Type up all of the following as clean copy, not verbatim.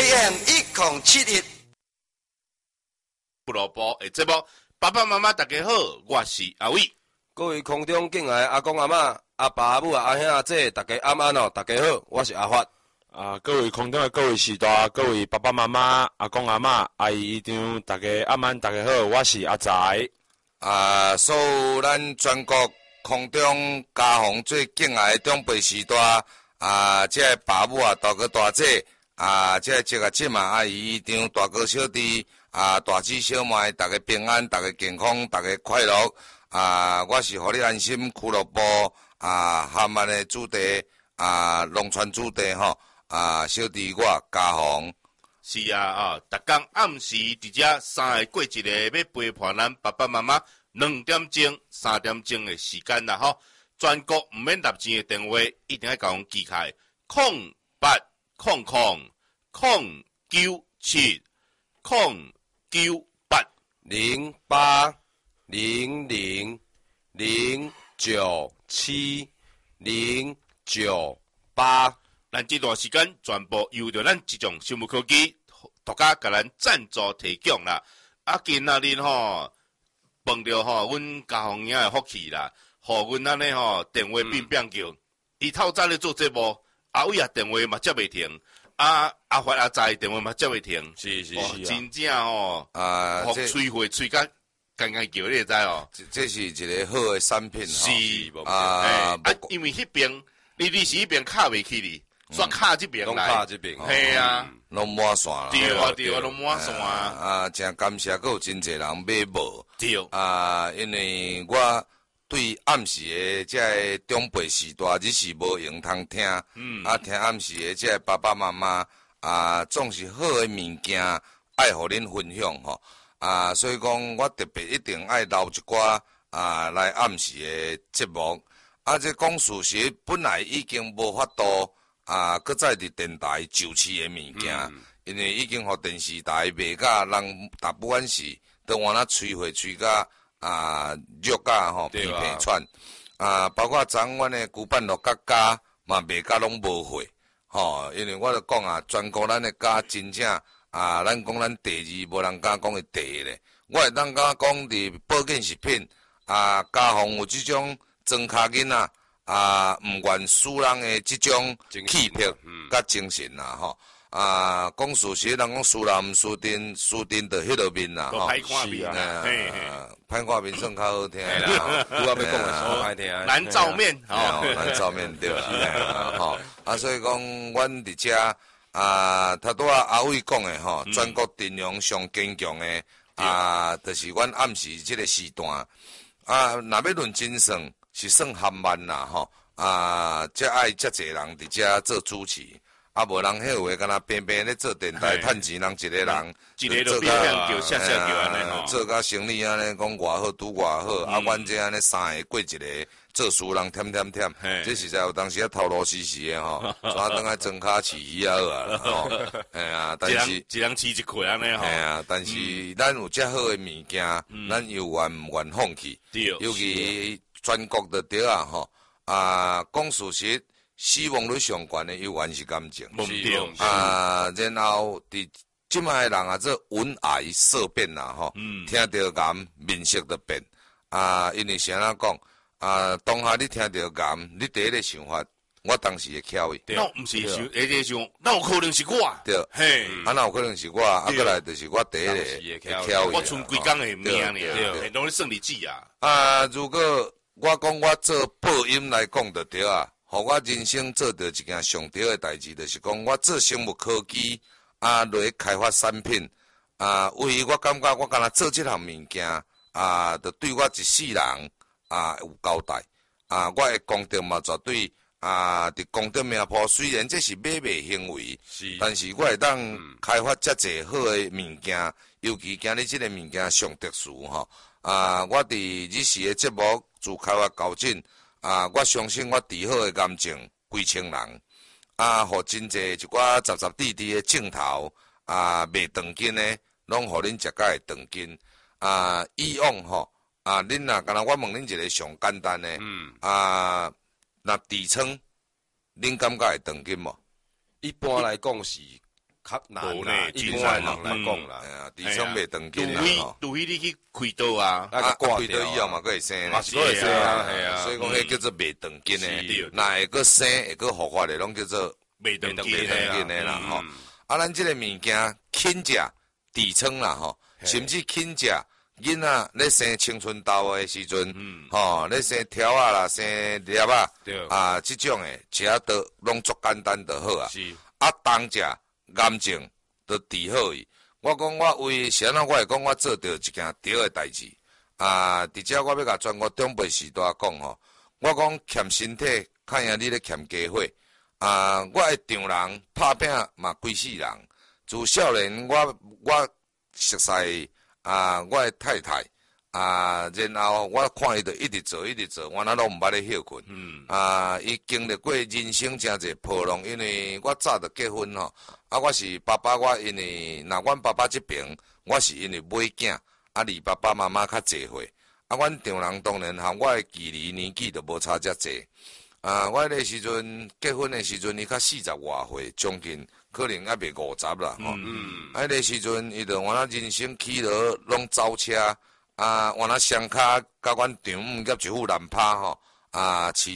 AM1071。 胡萝卜的节目，爸爸妈妈大家好，我是阿伟。 各位空中敬爱的阿公阿嬷、阿爸阿母阿兄阿姐，大家安安哦，大家好，我是阿发。 各位空中的各位时代，各位爸爸妈妈、阿公阿嬷、阿姨姨丈，大家安安，大家好，我是阿仔。 所有咱全国空中家乡最敬爱的长辈时代，这爸母大哥大姐，这姐嘛阿姨姨丈、大哥小弟，大姊小妹，大家平安，大家健康，大家快乐。我是互你安心俱乐部厦门的主题，农村主题吼。小弟我家乡是逐天暗时伫遮3个过一个，要陪伴咱爸爸妈妈2点钟、3点钟的时间啦吼。全国毋免纳钱的电话，一定要甲阮记起来 080970970998。 咱这段时间全部由着咱这种生物科技独家甲咱赞助提供啦。今仔日碰着阮家乡兄的福气啦，互阮安尼电话变叫，伊透早咧做节目，阿伟电话嘛接袂停，阿发阿仔电话嘛接袂停， 是真正互催会催甲干干叫，你会知哦。 这是一个好的产品是因为迄边你是迄边卡袂起哩。煞卡这边来， 卡这边， 系拢满线啦。 对，拢满线。 真感谢，还有真侪人买无。 对。 因为我对暗时的这长辈时代，日是无用通听。听暗时的这爸爸妈妈总是好的物件，爱互恁分享吼。所以讲我特别一定爱留一寡来暗时的节目。这讲事实，本来已经无法度。搁再伫电台就市的物件，因为已经互电视台卖甲人，大部分是都往那吹火吹甲肉甲皮皮喘，包括昨阮的旧版乐家嘛卖甲拢无货，因为我著讲全国咱的家真正咱讲咱第二无人敢讲的第一咧，我会当敢讲伫保健食品家乡有即种装卡囡仔。毋愿输人的即种气魄甲精神啦吼，讲事实，人讲输人毋输阵，输阵就迄落面啦吼， 歹看面歹看面算较好听啦， 拄仔要讲的说歹听， 难照面难照面对啦，吼，所以讲阮伫遮头拄阿伟讲的吼，全国阵容上坚强的就是阮暗时即个时段若要论精神。是算含慢啦吼，才爱遮济人伫遮做主持，无人迄话敢若平平咧做电台趁钱，人一个人一个就变叫下叫安尼吼， 做甲生理安尼讲偌好拄偌好，阮这安尼3个过一个做事人添，这实在有当时头路死死的吼，抓等来装卡饲鱼啊吼，但是一人饲一块安尼吼， 但是咱有遮好的物件，咱又愿毋愿放弃，尤其。全国的对吼，讲事实，死亡率上悬的有原是感情，然后伫即卖人这闻癌色变啦吼，听到癌面色就变，因为啥讲，当下你听到癌，你第一个想法，我当时会巧伊， 那毋是想，想，那有可能是我， 对， 嘿， 那有可能是我，过来就是我第一个会巧伊， 我剩几工的命尔，拢咧算日子啊， 如果。我讲我做播音来讲就对互我人生做到一件上对的代志，就是讲我做生物科技落去开发产品唯一我感觉我敢若做即项物件就对我一世人有交代我的功德嘛绝对伫功德名簿虽然这是买卖行为，但是我会当开发遮济好的物件，尤其今日即个物件上特殊吼。我伫日时的节目自开发到今，我相信我治好的癌症几千人，互真济一寡杂杂滴滴的镜头，卖长筋的，拢互恁食甲会长筋。以往吼，恁若敢若我问恁一个上简单的，若痔疮，恁感觉会长筋无？ 一般来讲是较难无啦， 呢一般的人来讲哎啦， 呀，治伤袂长除紧啦非吼。 除非你去开刀啊， 那个挂开掉刀以后嘛，佫会生呢， 嘛是会生啊，系啊， 所以讲迄叫做袂长紧是的，那会佫生会佫复发的，拢叫做袂长袂紧长紧的啦吼。啊，咱即个物件轻食底层啦吼，甚至轻食囡仔咧生青春痘的时阵，吼咧生条啊啦、生粒啊，啊，即种的食都拢足简单就好啊。 是啊，当食癌症都治好伊。我讲我为啥啊？我会讲我做着一件对的代志啊！伫遮我要甲全国长辈时代讲吼，我讲欠身体，看样你咧欠家伙啊！我会丈人拍拼嘛规世人，自少年我熟悉啊，我的太太啊，然后我看伊就一直做，我哪拢毋捌咧休困。啊，伊经历过人生真侪波浪，因为我早就结婚吼，啊，我是爸爸，我因为那阮爸爸这边，我是因为买囝，啊，离爸爸妈妈较侪岁，啊，阮丈人当然和我的距离年纪就无差遮侪。啊，我迄个时阵结婚的时阵，伊较40外岁，将近可能还袂50啦吼。迄个时阵，伊就换人生起落拢走车，啊，换双骹甲阮丈母业一副难拍吼，啊，饲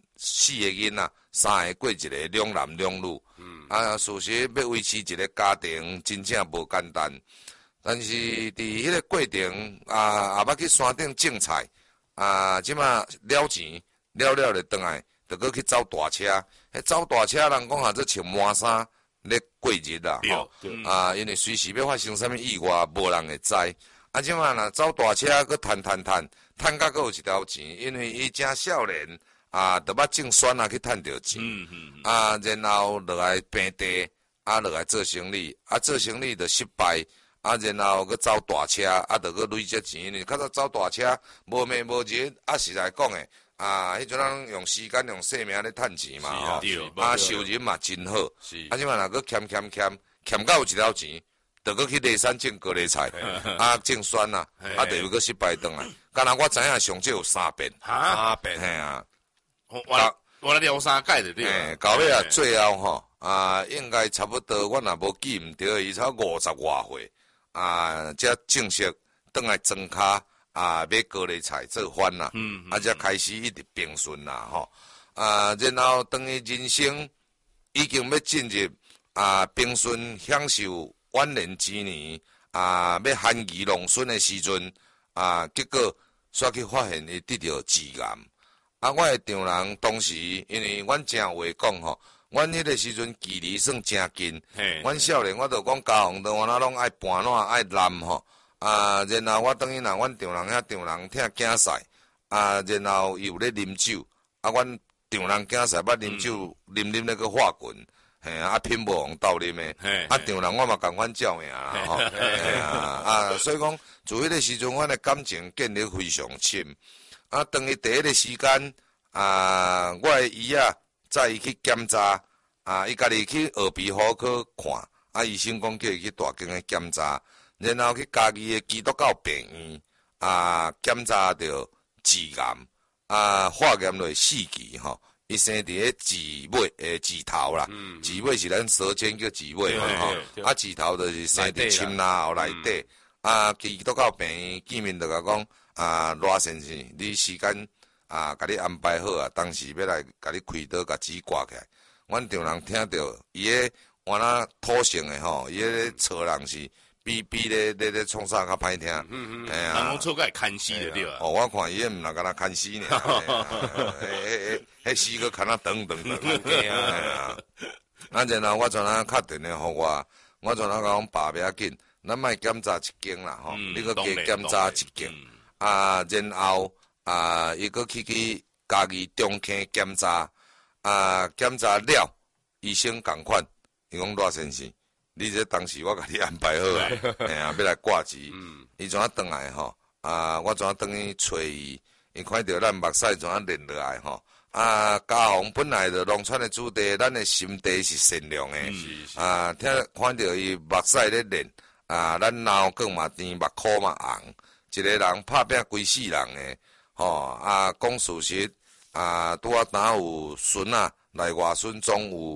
4个囡仔，3个过一个，两男两女。啊，事实要维持一个家庭，真正无简单。但是伫迄个过程啊，也捌去山顶种菜，啊，即马了钱了就转来。就搁去走大车，迄走大车人讲下做穿满衫咧过日啦吼，啊，因为随时要发生啥物意外，无人会知。啊，即摆若走大车，搁趁到搁有一条钱，因为伊正少年啊，就捌种酸啊去趁着钱，啊，然后落来平地，啊，落来做生意，啊，做生意就失败，啊，然后搁走大车，啊，就搁累积钱，因为较早走大车无暝无日，啊，实在讲诶。啊，迄阵人用时间用性命咧趁钱嘛吼，啊，收入嘛真好，啊，即摆若搁欠到有一条钱，就搁去梨山种高丽菜，啊，种酸啊，啊，就又搁失败转来。敢若我知影上少有3遍，嘿啊， 我来聊3届的对。 到尾啊，最后吼，啊，应该差不多，我若无记毋对，伊差50外岁，啊，才正式转来装骹。啊，买高丽菜做饭啦，才开始一直平顺啦吼，啊，然后当伊人生已经要进入啊平顺享受晚年之年啊，要含饴弄孙的时阵啊，结果煞去发现伊得着致癌。啊，我的丈人当时因为阮正话讲吼，阮迄个时阵距离算真近，阮少年我就讲家访的我哪拢爱搬烂爱揽吼。啊，然后我等于若阮丈人听囝婿，啊，然后伊有咧啉酒，啊，阮丈人囝婿捌啉酒，啉咧个化棍，嘿啊，品无往斗啉诶，啊，丈人我嘛共款照命啦吼，啊，所以讲自迄个时阵，阮诶感情建立非常深，啊，当伊第一个时间，啊，我诶姨啊载伊去检查，啊，伊家己去耳鼻喉科看，啊，医生讲叫伊去大间诶检查。然后去家己的基督教病院啊，检查着致癌啊，化验落4期吼，伊生伫咧痔尾痔头啦，痔尾是咱舌尖叫痔尾嘛吼，啊痔头就是生伫心呐后内底啊，基督教病院见面就甲讲啊，罗先生，你时间啊，甲你安排好啊，当时要来甲你开刀甲痔挂起来，阮丈人听着伊个原来土性的吼，伊个错人是。比咧创啥较歹听，哎呀， 人讲错个看死的对啊。 哦，我看伊毋若敢若看死呢，迄死个看啊等，啊，然后我怎啊敲电话互我怎啊讲爸袂要紧，咱莫检查一间啦吼，你搁加检查一间，啊，然后啊，伊搁去家己中坑检查，啊，检查了，医生共款，伊讲罗先生。你这当时我甲你安排好啊，哎呀，要来挂机，伊怎啊转来吼？啊，我怎啊转去找伊？伊看到咱目屎怎啊连落来吼？啊，家访本来就农村的子弟，咱的心地是善良的，啊，看到伊目屎咧连，啊，咱脑壳嘛甜，目眶嘛红，一个人拍拼规世人的，吼，啊，讲事实，啊，拄啊哪有孙啊来外孙总有。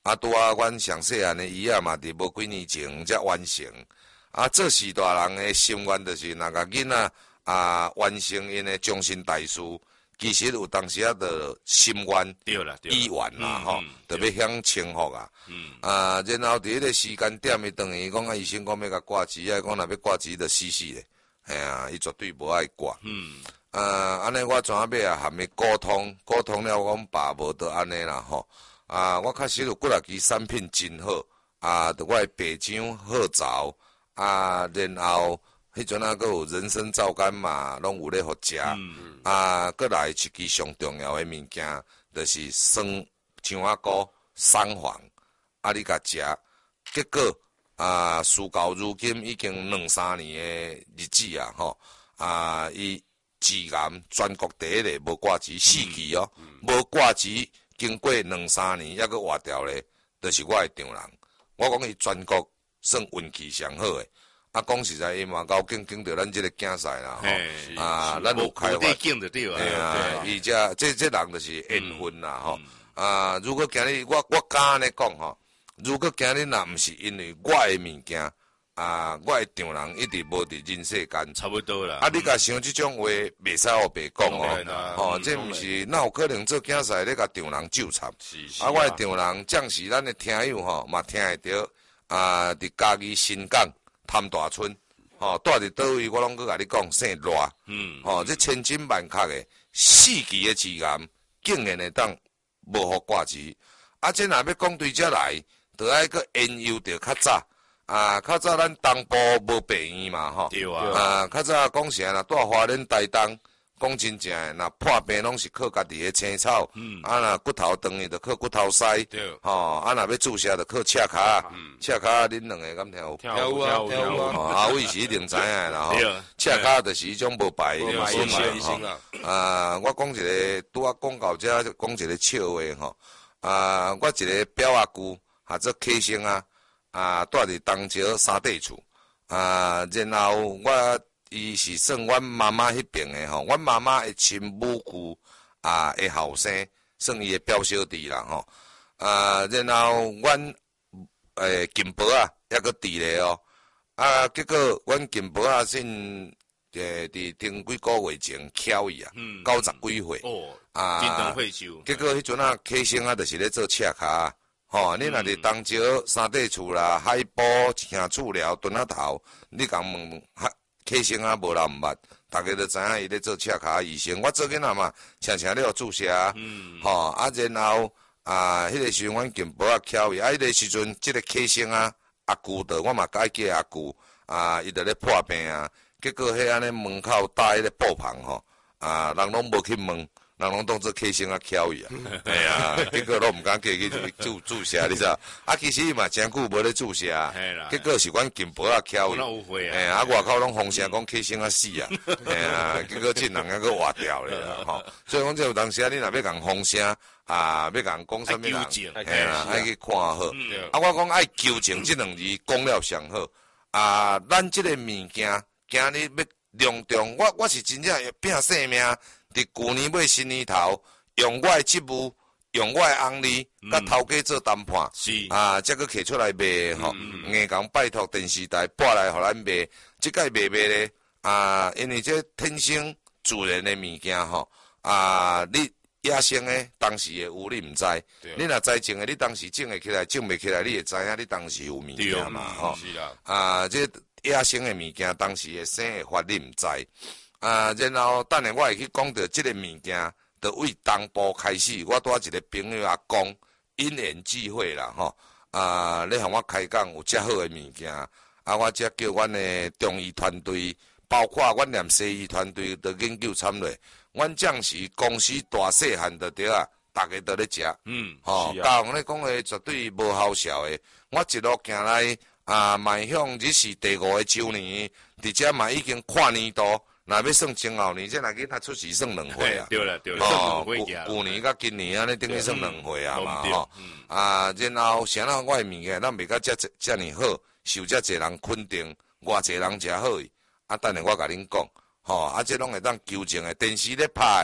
拄啊，阮上细汉的姨仔嘛，伫无几年前才完成。做时大人的心愿，就是若甲囡仔完成因的终身大事。其实有当时的心愿、意愿啦，吼，特别享清福啊。然后伫迄个时间点，伊等于讲医生讲要甲挂机，讲若要挂机就死咧，伊绝对无爱挂。安尼我怎啊尾含伊沟通了，阮爸无得安尼啦，吼。我确实有几啊支产品真好，着我的白浆好枣，然后。迄阵佫有人参皂苷嘛，拢有咧互食。佫来一支上重要诶物件，就是酸姜仔菇、酸黄，你甲食，结果事到如今已经2-3年诶日子啊，吼，伊致癌全国第一个无挂机4期哦，无挂机经过2-3年，抑佫活掉咧，就是我诶丈人。我讲伊全国算运气上好诶。讲实在，伊嘛高经着咱即个竞赛啦，吼，咱有开发，伊这人就是缘分啦，吼，如果今日我敢安尼讲吼，如果今日若毋是因为我的物件，我的丈人一直无伫人世间， 差不多啦。 你甲想即种话，袂使互白讲哦，这毋是，哪有可能做竞赛咧甲丈人纠缠？我的丈人，将是咱的听友吼，嘛听会着，伫嘉义新港。潭大村，住伫倒位，我拢搁甲你讲姓赖，这千金万确的4期的致癌，竟然会当无互挂机，这若要讲对遮来，着爱搁研究着较早，较早咱东部无病院嘛，吼，较早讲啥若住花莲台东。讲真正诶，若破病拢是靠家己诶青草，若骨头断去，着靠骨头塞，吼，若要注射着靠赤骹，赤骹恁两个敢听有？ 听有啊， 阿伟是一定知影啦，吼，赤骹着是迄种无白的医生啦，我讲一个拄啊讲到遮，讲一个笑话吼，我一个表阿舅，做客生住伫东桥3块厝，然后我。伊是算阮妈妈迄边诶吼，阮妈妈诶亲母舅诶后生，算伊诶表小弟啦吼。然后阮金伯抑搁伫咧哦。结果阮金伯算伫顶几个月前翘伊90几岁。 真长退休。 结果迄阵客生就是咧做赤骹。吼，你若伫东桥3块厝啦，海埔乡厝寮墩仔头，你共问客生无人毋捌，大家都知影伊咧做赤骹医生。我做囡仔嘛，常咧注射，吼然后迄个时阵阮金宝巧伊，迄个时阵即个客生阿舅的，我嘛改叫阿舅，伊就咧破病结果迄安尼门口搭迄个布棚吼，人拢无去问。人拢当做客生巧伊结果拢毋敢过去注射，你知？其实伊嘛真久无咧注射，结果是阮金宝巧伊，外口拢风声讲客生死结果这人个活掉咧吼。所以讲，这有当时你若要共风声要共讲啥物人，爱去看好。我讲爱求情这2字讲了上好。咱这个物件今日要隆重，我是真正拼性命。伫旧年尾新年头，用我的职务，用我的红利，甲头家做谈判，才搁摕出来卖吼。硬讲拜托电视台拨来互咱卖，即届卖咧，因为这天生自然的物件吼，你野生的当时会有你毋知，你若知种的，你当时种会起来，种袂起来，你会知影你当时有物件嘛吼。这野生的物件当时会生会发，你毋知。然后等下我会去讲到即个物件，就为东部开始，我带一个朋友讲，因缘际会啦吼，你向我开讲有遮好的物件，我则叫阮的中医团队，包括阮念西医团队的研究参与，阮将是公司大细汉就对大家都咧食，教人咧讲的绝对无效效的，我一路行来迈向日是第5个周年，伫遮嘛已经跨年度。若要算前后年，这若囡仔出世算2岁对了， 旧年甲今年安尼等于算2岁嘛吼。然后啥人我的物件，咱袂甲遮尔好，受遮济人肯定，偌济人食好伊。等下我甲恁讲，吼，这拢会当求证的。电视咧拍，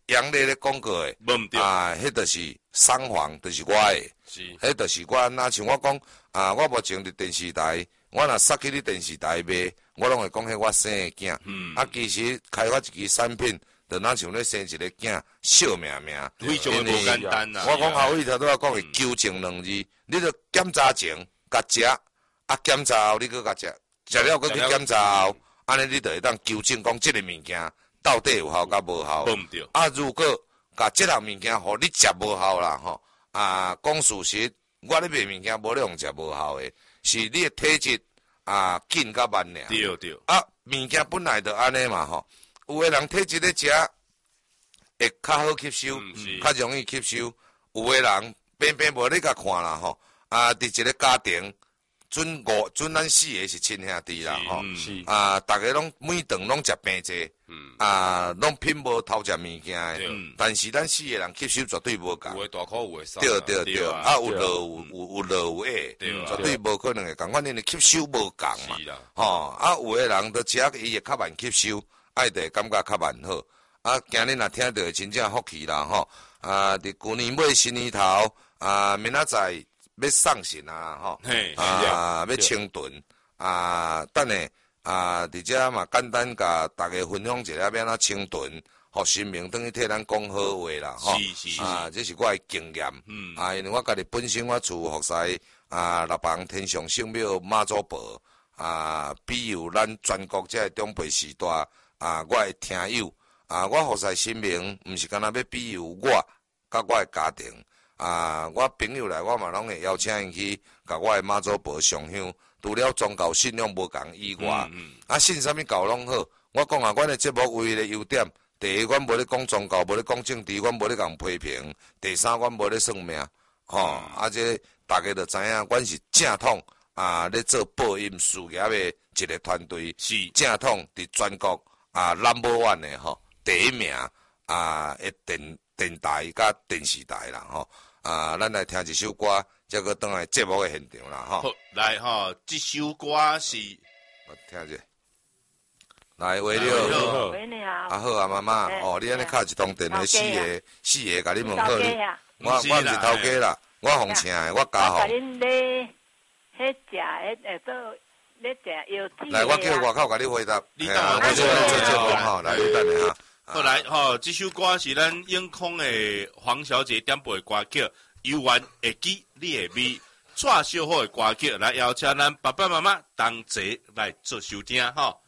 杨丽咧讲过诶， 无毋对， 迄就是双簧，就是我诶， 是， 迄就是我。若像我讲我目前伫电视台，我若杀去你电视台卖，我拢会讲迄我生诶囝。其实开发一支产品，就若像咧生一个囝，惜命命。 非常诶无简单呐。 我讲后尾头拄仔讲诶，纠正2字，你著检查前甲食，检查后你搁甲食，食了搁去检查后，安尼你著会当纠正讲即个物件到底有效甲无效。 无毋对， 如果甲即项物件互你食无效啦吼，讲事实，我咧卖物件无咧用食无效诶，是你诶体质紧甲慢尔。 对对。 物件本来就安尼嘛吼，有诶人体质咧食会较好吸收，较容易吸收；有诶人偏偏无咧甲看啦吼，伫一个家庭。准咱4个是亲兄弟啦，吼， 是大家拢每顿拢食平济，拢拼无偷食物件诶，但是咱4个人吸收绝对无共， 有诶大口，有诶少， 对，有乐有乐有矮，绝对无可能会共，反正吸收无共嘛，有诶人著食伊会较慢吸收，就会感觉较慢好，今日若听到真正福气啦，吼，伫旧年尾新年头，明仔载。要送信吼，要清顿，等下伫遮嘛简单甲大家分享一下要安怎清顿，互神明等于替咱讲好话啦，吼，这是我诶经验，因为我家己本身我厝服侍六房天上圣庙妈祖婆，比如咱全国这中北时代，我诶听友，我服侍神明，毋是干那要比如我甲我诶家庭。我朋友来，我嘛拢会邀请因去，甲我诶妈祖婆上香。除了宗教信仰无共以外，信啥物教拢好。我讲阮诶节目唯一诶优点，第一，阮无咧讲宗教，无咧讲政治，阮无咧共批评。第三，阮无咧算命，这大家就知影，阮是正统咧做播音事业诶一个团队，是正统伫全国No.1诶吼，第一名诶电台甲电视台啦吼。咱来听一首歌，再搁倒来节目诶现场啦，吼。 好，来吼，这首歌是， 我听者。来，喂你好。 喂你好。 好妈妈，你安尼敲一通电话，四个甲你问好。我毋是头家啦，我红请诶，我家红。我甲恁咧，迄食迄做咧食药剂。 来，我叫外口甲你回答。 你等我做节目吼，来你等下哈。 后来这首歌是咱永康的黄小姐点播的歌曲，游玩会记你的美，蔡小好的歌曲，来邀请咱爸爸妈妈同齐来做收听吼。